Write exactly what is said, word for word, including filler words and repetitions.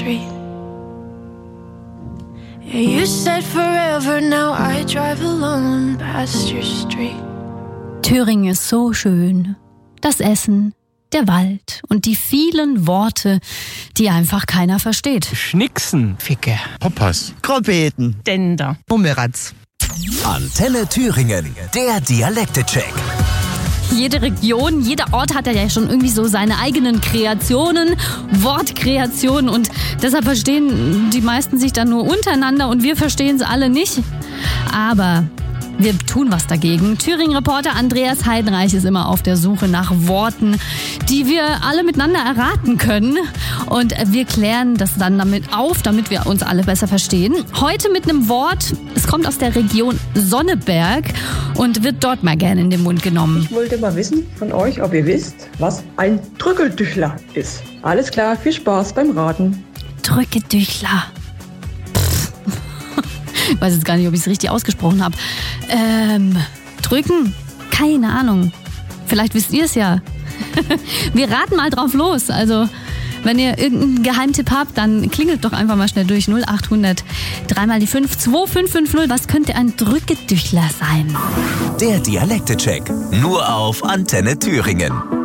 street. Yeah, you said forever, now I drive alone past your street. Thüringen ist so schön. Das Essen, der Wald und die vielen Worte, die einfach keiner versteht. Schnicksen, Ficke, Poppers, Kropeten, Dender, Bumeranz. Antenne Thüringen, der Dialekte-Check. Jede Region, jeder Ort hat ja schon irgendwie so seine eigenen Kreationen, Wortkreationen und deshalb verstehen die meisten sich dann nur untereinander und wir verstehen es alle nicht. Aber wir tun was dagegen. Thüringen-Reporter Andreas Heidenreich ist immer auf der Suche nach Worten, die wir alle miteinander erraten können. Und wir klären das dann damit auf, damit wir uns alle besser verstehen. Heute mit einem Wort, es kommt aus der Region Sonneberg und wird dort mal gerne in den Mund genommen. Ich wollte mal wissen von euch, ob ihr wisst, was ein Drückeldüchler ist. Alles klar, viel Spaß beim Raten. Drückedüchler. Ich weiß jetzt gar nicht, ob ich es richtig ausgesprochen habe. Ähm, drücken? Keine Ahnung. Vielleicht wisst ihr es ja. Wir raten mal drauf los. Also, wenn ihr irgendeinen Geheimtipp habt, dann klingelt doch einfach mal schnell durch. null acht hundert drei mal die fünf zwei fünf fünf null. Was könnte ein Drückedüchler sein? Der Dialekte-Check. Nur auf Antenne Thüringen.